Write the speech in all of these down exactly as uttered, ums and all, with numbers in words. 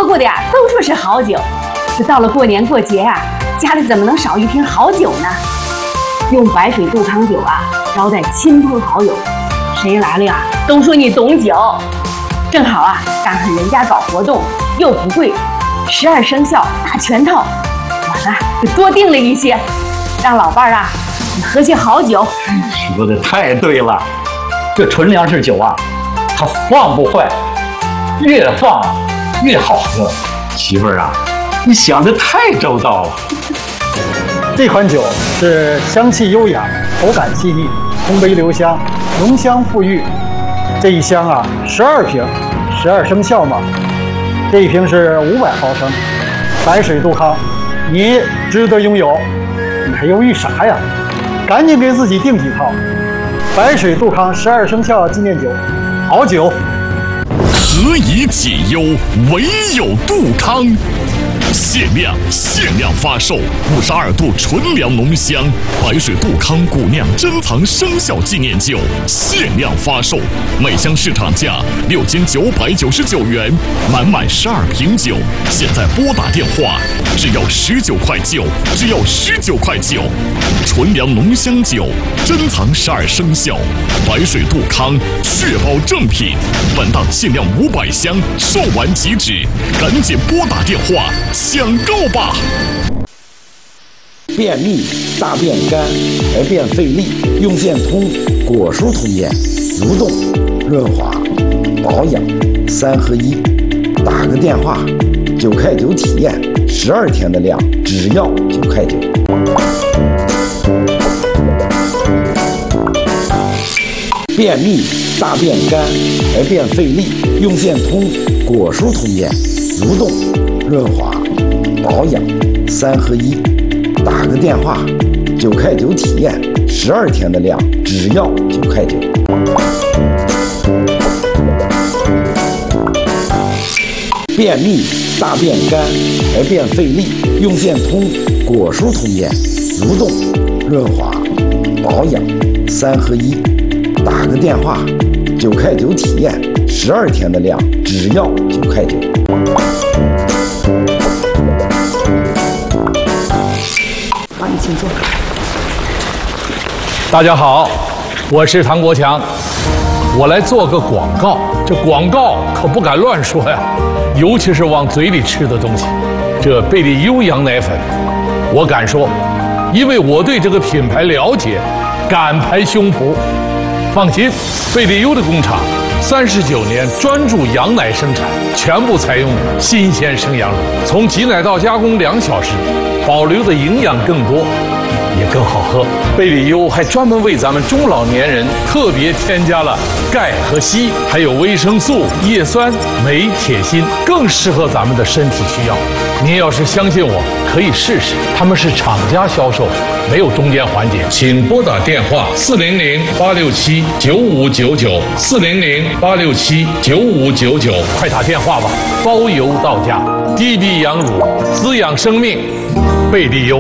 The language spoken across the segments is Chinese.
过的呀，都说是好酒。这到了过年过节呀、啊，家里怎么能少一瓶好酒呢？用白水杜康酒啊，招待亲朋好友，谁来了呀，都说你懂酒。正好啊，赶上人家搞活动，又不贵，十二生肖大全套，我呢就多订了一些，让老伴儿啊，你喝些好酒。 说的太对了，这纯粮食酒啊，它放不坏，越放越好喝。媳妇儿啊，你想的太周到了。 这款酒是香气优雅，口感细腻，通杯留香，浓香馥郁。这一箱啊，十二瓶，十二生肖嘛。这一瓶是五百毫升，白水杜康，你值得拥有。你还犹豫啥呀？赶紧给自己订几套。白水杜康十二生肖纪念酒，好酒。 何以解忧，唯有杜康。限量限量发售五十二度纯粮浓香白水杜康古酿珍藏生肖纪念酒，限量发售，每箱市场价六千九百九十九元，满满十二瓶酒，现在拨打电话，只要十九块九，只要十九块九。纯粮浓香酒，珍藏十二生肖，白水杜康，确保正品。本档限量五百箱，售完即止，赶紧拨打电话抢购吧！ 便秘、大便干、排便费力，用健通果蔬通便，蠕动、润滑、保养三合一。打个电话，九块九体验，十二天的量只要九块九。便秘、大便干、排便费力，用健通果蔬通便，蠕动、润滑、保养三合一。打个电话，九块九体验，十二天的量只要九块九。便秘、大便干、排便费力，用健通果蔬通便，蠕动、润滑、保养三合一。打个电话，九块九体验，十二天的量只要九块九。 好，你请坐。 大家好，我是唐国强，我来做个广告。这广告可不敢乱说呀，尤其是往嘴里吃的东西。这贝利优羊奶粉，我敢说，因为我对这个品牌了解，敢拍胸脯。放心，贝利优的工厂三十九年专注羊奶生产，全部采用新鲜生羊乳，从挤奶到加工两小时，保留的营养更多，也更好喝。贝利优还专门为咱们中老年人特别添加了钙和硒，还有维生素、叶酸、镁、铁、锌，更适合咱们的身体需要。您要是相信我，可以试试。他们是厂家销售，没有中间环节。请拨打电话四零零八六七九五九九四零零八六七九五九九，快打电话吧，包邮到家。低低羊乳，滋养生命，贝利优。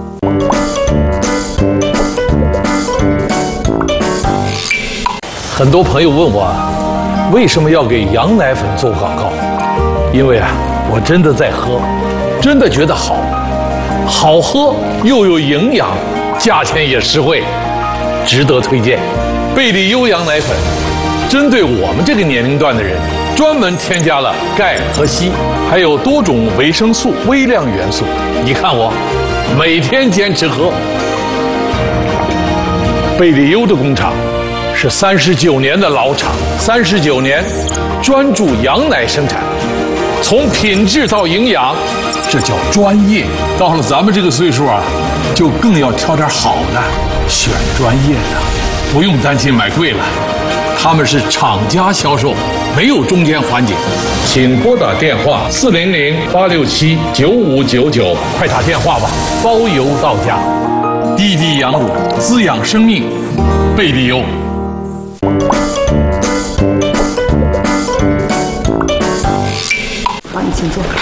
很多朋友问我，为什么要给羊奶粉做广告？因为啊，我真的在喝，真的觉得好，好喝又有营养，价钱也实惠，值得推荐。贝利优羊奶粉针对我们这个年龄段的人，专门添加了钙和硒，还有多种维生素、微量元素。你看我每天坚持喝。贝利优的工厂是三十九年的老厂，三十九年专注羊奶生产，从品质到营养，这叫专业。到了咱们这个岁数啊，就更要挑点好的，选专业的，不用担心买贵了。他们是厂家销售，没有中间环节。请拨打电话四零零八六七九五九九，快打电话吧，包邮到家。低低羊乳，滋养生命，贝利优。 好，你请坐。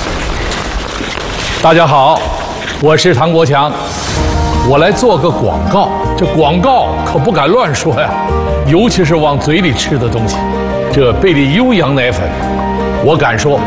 大家好，我是唐国强，我来做个广告。这广告可不敢乱说呀，尤其是往嘴里吃的东西。这贝利优羊奶粉，我敢说，